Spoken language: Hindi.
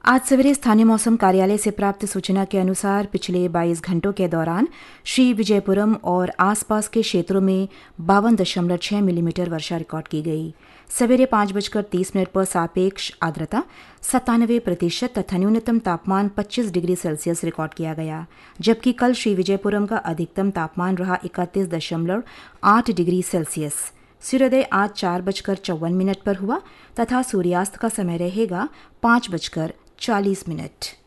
आज सवेरे स्थानीय मौसम कार्यालय से प्राप्त सूचना के अनुसार पिछले 22 घंटों के दौरान श्री विजयपुरम और आसपास के क्षेत्रों में 52.6 मिलीमीटर वर्षा रिकॉर्ड की गई। सवेरे 5:30 पर सापेक्ष आर्द्रता 97% तथा न्यूनतम तापमान 25 डिग्री सेल्सियस रिकॉर्ड किया गया, जबकि कल श्री विजयपुरम का अधिकतम तापमान रहा 31.8 डिग्री सेल्सियस। सूर्योदय आज 4:54 पर हुआ तथा सूर्यास्त का समय रहेगा 5:40।